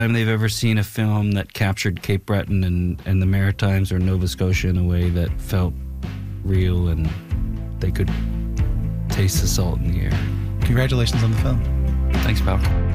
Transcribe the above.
time they've ever seen a film that captured Cape Breton and the Maritimes or Nova Scotia in a way that felt real and they could taste the salt in the air. Congratulations on the film. Thanks, pal.